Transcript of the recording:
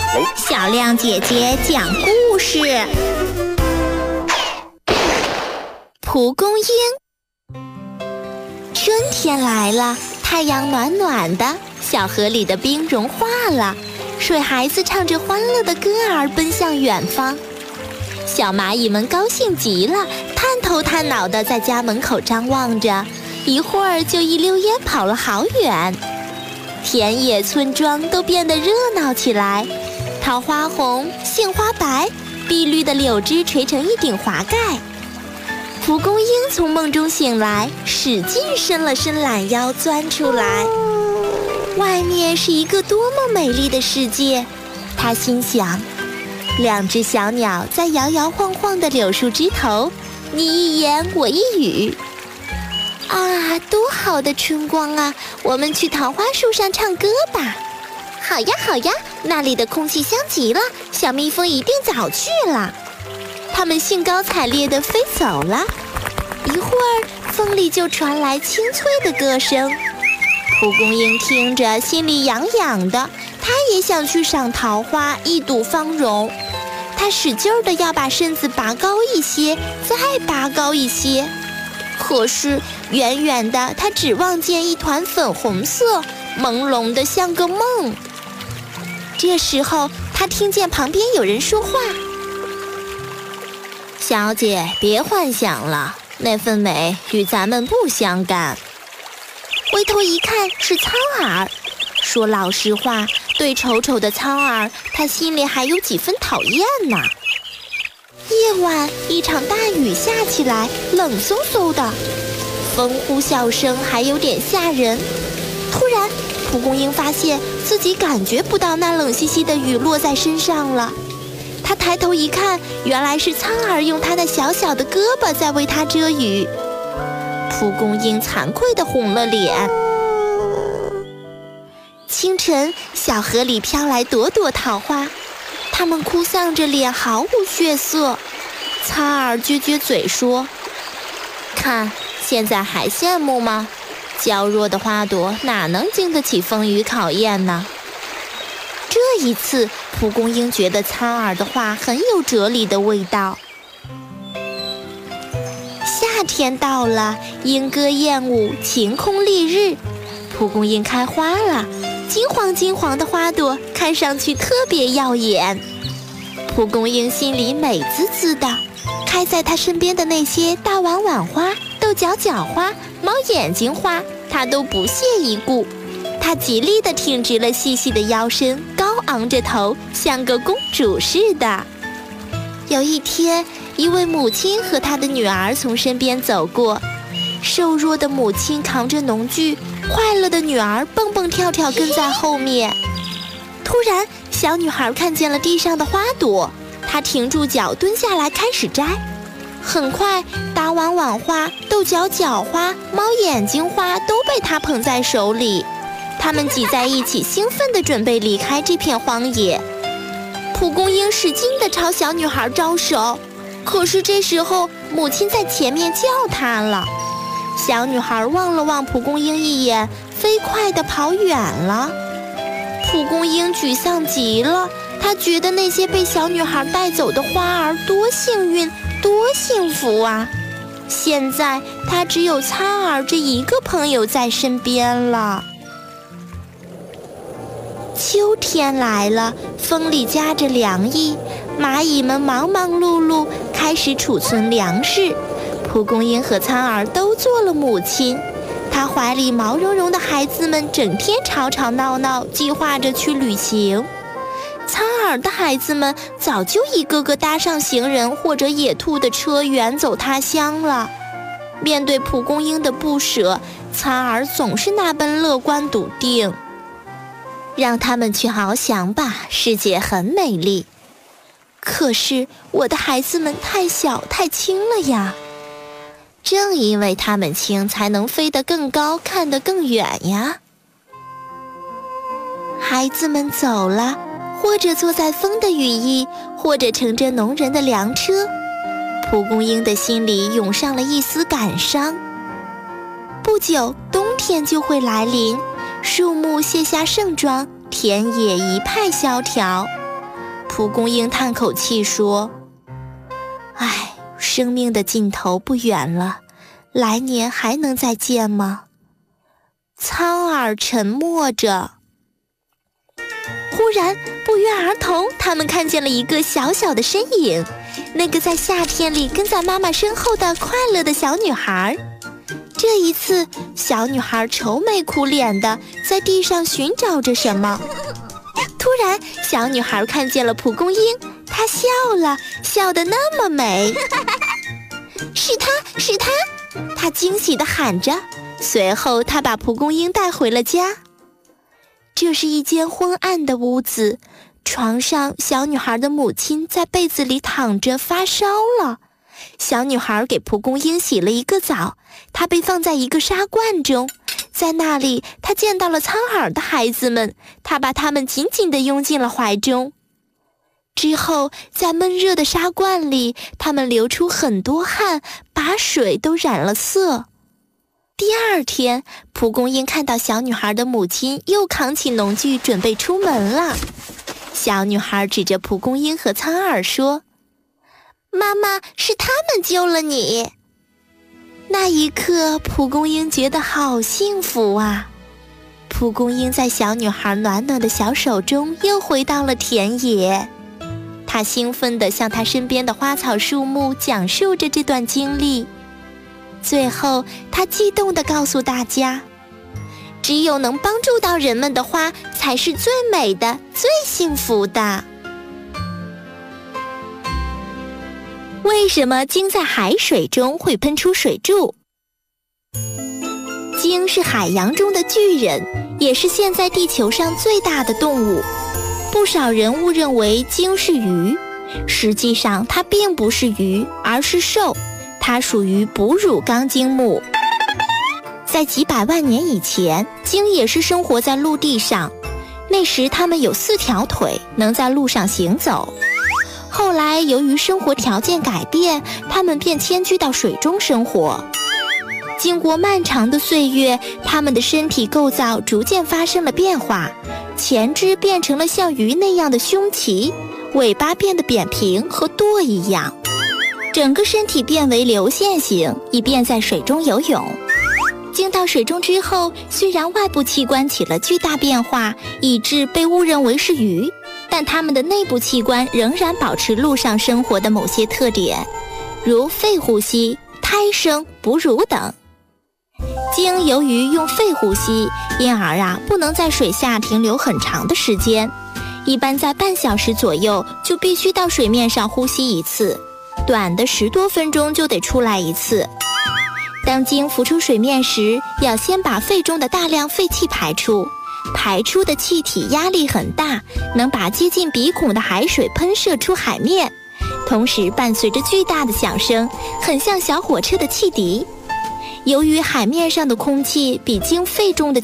小亮姐姐讲故事。蒲公英。春天来了，太阳暖暖的，小河里的冰融化了，水孩子唱着欢乐的歌儿奔向远方。小蚂蚁们高兴极了，探头探脑地在家门口张望着，一会儿就一溜烟跑了好远。田野村庄都变得热闹起来，桃花红，杏花白，碧绿的柳枝垂成一顶华盖。蒲公英从梦中醒来，使劲伸了伸懒腰，钻出来。外面是一个多么美丽的世界，他心想。两只小鸟在摇摇晃晃的柳树枝头，你一言我一语。啊，多好的春光啊！我们去桃花树上唱歌吧。好呀好呀，那里的空气香极了，小蜜蜂一定早去了。它们兴高采烈地飞走了，一会儿风里就传来清脆的歌声。蒲公英听着心里痒痒的，它也想去赏桃花，一睹芳容。它使劲地要把身子拔高一些，再拔高一些。可是远远的，它只望见一团粉红色，朦胧的像个梦。这时候，它听见旁边有人说话：“小姐，别幻想了，那份美与咱们不相干。”回头一看，是苍耳。说老实话，对丑丑的苍耳，他心里还有几分讨厌呢。夜晚，一场大雨下起来，冷飕飕的，风呼啸声还有点吓人。突然，蒲公英发现自己感觉不到那冷兮兮的雨落在身上了。他抬头一看，原来是苍耳用他的小小的胳膊在为他遮雨。蒲公英惭愧地红了脸。清晨，小河里飘来朵朵桃花，它们哭丧着脸，毫无血色。苍耳撅撅嘴说：“看，现在还羡慕吗？娇弱的花朵哪能经得起风雨考验呢？”这一次，蒲公英觉得苍耳的话很有哲理的味道。夏天到了，莺歌燕舞，晴空丽日，蒲公英开花了，金黄金黄的花朵看上去特别耀眼。蒲公英心里美滋滋的，开在它身边的那些大碗碗花、豆角角花、猫眼睛花，它都不屑一顾。它极力地挺直了细细的腰身，高昂着头，像个公主似的。有一天，一位母亲和她的女儿从身边走过，瘦弱的母亲扛着农具，快乐的女儿蹦蹦跳跳跟在后面。突然，小女孩看见了地上的花朵，她停住脚，蹲下来开始摘。很快，大碗碗花、豆角角花、猫眼睛花都被她捧在手里，它们挤在一起，兴奋地准备离开这片荒野。蒲公英使劲地朝小女孩招手，可是这时候母亲在前面叫她了。小女孩望了望蒲公英一眼，飞快地跑远了。蒲公英沮丧极了，她觉得那些被小女孩带走的花儿多幸运，多幸福啊！现在她只有苍耳这一个朋友在身边了。秋天来了，风里夹着凉意，蚂蚁们忙忙碌碌，开始储存粮食。蒲公英和苍耳都做了母亲，她怀里毛茸茸的孩子们整天吵吵闹闹，计划着去旅行。苍耳的孩子们早就一个个搭上行人或者野兔的车，远走他乡了。面对蒲公英的不舍，苍耳总是那般乐观笃定。让他们去翱翔吧，世界很美丽。可是我的孩子们太小太轻了呀。正因为它们轻，才能飞得更高，看得更远呀。孩子们走了，或者坐在风的羽翼，或者乘着农人的粮车。蒲公英的心里涌上了一丝感伤。不久，冬天就会来临，树木卸下盛装，田野一派萧条。 蒲公英叹口气说：唉，生命的尽头不远了，来年还能再见吗？苍耳沉默着。忽然不约而同，他们看见了一个小小的身影，那个在夏天里跟在妈妈身后的快乐的小女孩。这一次，小女孩愁眉苦脸的在地上寻找着什么。突然，小女孩看见了蒲公英，她笑了，笑得那么美。是她，是她！她惊喜地喊着。随后，她把蒲公英带回了家。这是一间昏暗的屋子，床上小女孩的母亲在被子里躺着发烧了。小女孩给蒲公英洗了一个澡，她被放在一个沙罐中，在那里她见到了苍耳的孩子们，她把他们紧紧地拥进了怀中。之后在闷热的沙罐里，他们流出很多汗，把水都染了色。第二天，蒲公英看到小女孩的母亲又扛起农具准备出门了。小女孩指着蒲公英和苍耳说：妈妈，是他们救了你。那一刻，蒲公英觉得好幸福啊。蒲公英在小女孩暖暖的小手中又回到了田野。她兴奋地向她身边的花草树木讲述着这段经历。最后，她激动地告诉大家，只有能帮助到人们的花才是最美的、最幸福的。为什么鲸在海水中会喷出水柱？鲸是海洋中的巨人，也是现在地球上最大的动物。不少人误认为鲸是鱼，实际上它并不是鱼，而是兽。它属于哺乳纲鲸目。在几百万年以前，鲸也是生活在陆地上，那时它们有4条腿，能在路上行走。后来由于生活条件改变，它们便迁居到水中生活。经过漫长的岁月，它们的身体构造逐渐发生了变化，前肢变成了像鱼那样的胸鳍，尾巴变得扁平和舵一样，整个身体变为流线型，以便在水中游泳。进到水中之后，虽然外部器官起了巨大变化，以致被误认为是鱼，但它们的内部器官仍然保持陆上生活的某些特点，如肺呼吸、胎生、哺乳等。鲸由于用肺呼吸，因而不能在水下停留很长的时间，一般在半小时左右就必须到水面上呼吸一次，短的10多分钟就得出来一次。当鲸浮出水面时，要先把肺中的大量废气排出，排出的气体压力很大，能把接近鼻孔的海水喷射出海面，同时伴随着巨大的响声，很像小火车的汽笛。由于海面上的空气比鲸肺中的